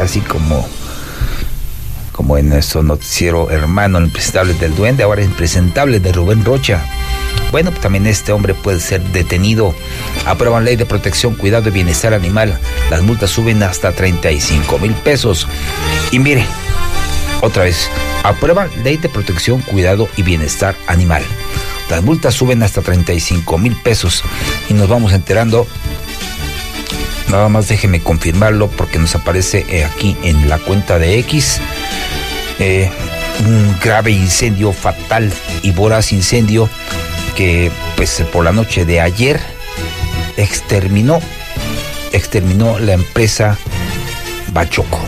así como en nuestro noticiero hermano, el impresentable del Duende, ahora es impresentable de Rubén Rocha. Bueno, pues también este hombre puede ser detenido. Aprueban ley de protección, cuidado y bienestar animal. Las multas suben hasta 35,000 pesos. Y mire, otra vez, aprueban ley de protección, cuidado y bienestar animal. Las multas suben hasta 35,000 pesos. Y nos vamos enterando. Nada más déjeme confirmarlo porque nos aparece aquí en la cuenta de X. Un grave incendio, fatal y voraz incendio que pues por la noche de ayer exterminó la empresa Bachoco.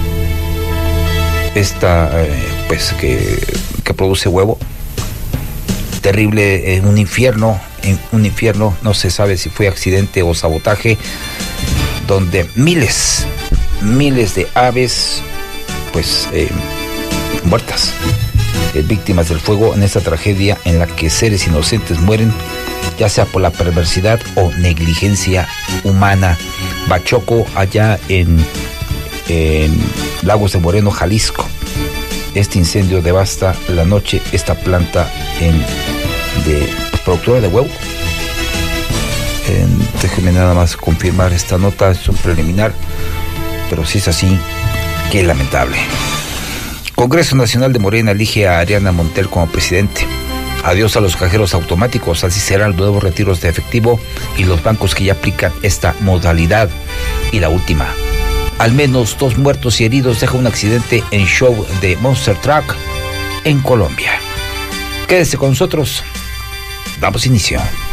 Esta pues que produce huevo. Terrible, un infierno, no se sabe si fue accidente o sabotaje, donde miles de aves pues muertas, víctimas del fuego en esta tragedia en la que seres inocentes mueren, ya sea por la perversidad o negligencia humana. Bachoco, allá en Lagos de Moreno, Jalisco. Este incendio devasta la noche esta planta de productora de huevo. Déjenme nada más confirmar esta nota, es un preliminar, pero si es así, qué lamentable. Congreso Nacional de Morena elige a Ariana Montiel como presidente. Adiós a los cajeros automáticos, así serán los nuevos retiros de efectivo y los bancos que ya aplican esta modalidad. Y la última, al menos 2 muertos y heridos deja un accidente en show de Monster Truck en Colombia. Quédese con nosotros, damos inicio.